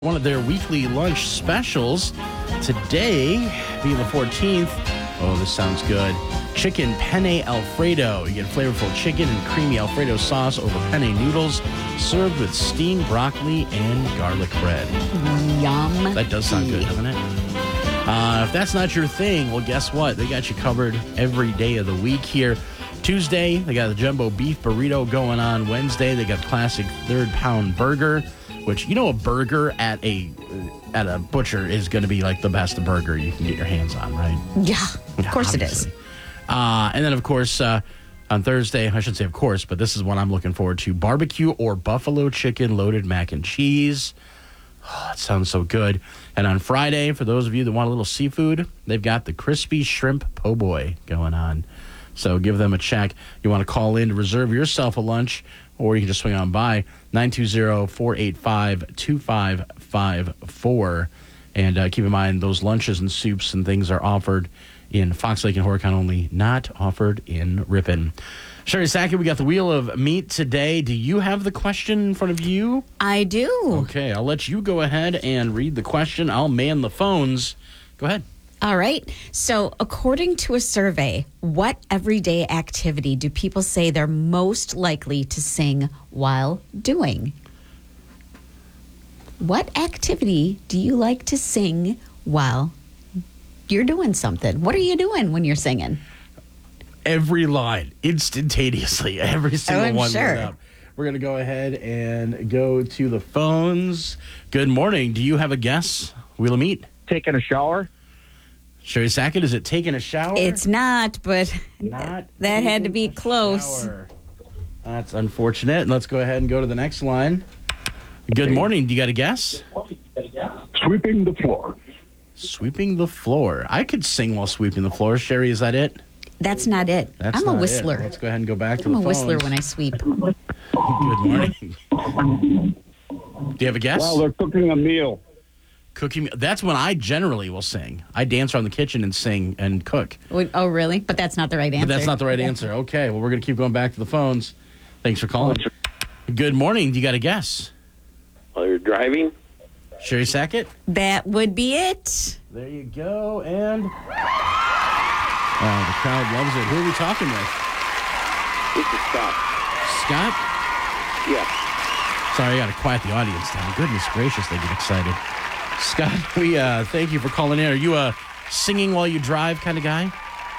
One of their weekly lunch specials today, being the 14th. Oh, this sounds good. Chicken penne Alfredo. You get flavorful chicken and creamy Alfredo sauce over penne noodles, served with steamed broccoli and garlic bread. Yum. That does sound good, doesn't it? If that's not your thing, well, guess what? They got you covered every day of the week here. Tuesday, they got the jumbo beef burrito going on. Wednesday, they got classic third-pound burger, which, you know, a burger at a butcher is going to be like the best burger you can get your hands on, right? Yeah, of course obviously. it is. And then, of course, on Thursday, I shouldn't say of course, but this is what I'm looking forward to, barbecue or buffalo chicken loaded mac and cheese. Oh, that sounds so good. And on Friday, for those of you that want a little seafood, they've got the crispy shrimp po' boy going on. So give them a check. You want to call in to reserve yourself a lunch, or you can just swing on by 920-485-2554. And keep in mind, those lunches and soups and things are offered in Fox Lake and Horicon only, not offered in Ripon. Sherry Sackett, we got the Wheel of Meat today. Do you have the question in front of you? I do. Okay, I'll let you go ahead and read the question. I'll man the phones. Go ahead. All right. So, according to a survey, what everyday activity do people say they're most likely to sing while doing? What activity do you like to sing while you're doing something? What are you doing when you're singing? Every line, instantaneously, every single I'm one. sure. Lit up. We're going to go ahead and go to the phones. Good morning. Do you have a guess? Wheel of Meat. Taking a shower? Sherry Sackett, is it taking a shower? It's not, but Not that had to be taking a close. shower. That's unfortunate. Let's go ahead and go to the next line. Good morning. Do you got a guess? Sweeping the floor. Sweeping the floor. I could sing while sweeping the floor. Sherry, is that it? That's not it. That's I'm a not it. whistler. Let's go ahead and go back to I'm the a whistler phones. when I sweep. Good morning. Do you have a guess? Well, they're cooking a meal. Cooking. That's when I generally will sing. I dance around the kitchen and sing and cook. Oh, really? But that's not the right answer. But that's not the right answer. Okay, well, we're going to keep going back to the phones. Thanks for calling. Good morning. Do you got a guess? While you're driving? Sherry Sackett? That would be it. There you go. And the crowd loves it. Who are we talking with? This is Scott. Scott? Yeah. Sorry, I got to quiet the audience down. Goodness gracious, they get excited. Scott, we thank you for calling in. Are you a singing while you drive kind of guy?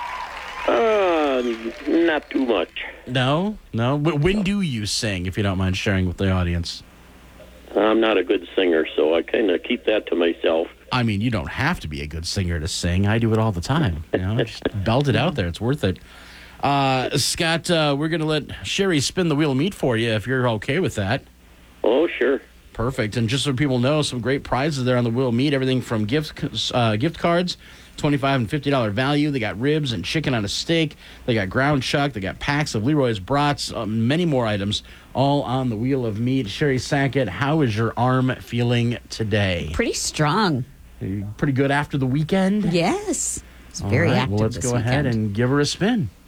Not too much. No? When do you sing, if you don't mind sharing with the audience? I'm not a good singer, so I kind of keep that to myself. I mean, you don't have to be a good singer to sing. I do it all the time. You know, just belt it out there. It's worth it. Scott, we're going to let Sherry spin the Wheel of Meat for you if you're okay with that. Oh, sure. Perfect. And just so people know, some great prizes there on the Wheel of Meat. Everything from gift cards, $25 and $50 value. They got ribs and chicken on a steak. They got ground chuck. They got packs of Leroy's brats. Many more items, all on the Wheel of Meat. Sherry Sackett, how is your arm feeling today? Pretty strong. Pretty good after the weekend? Yes. It's All very right, active well, let's this go ahead weekend. and give her a spin.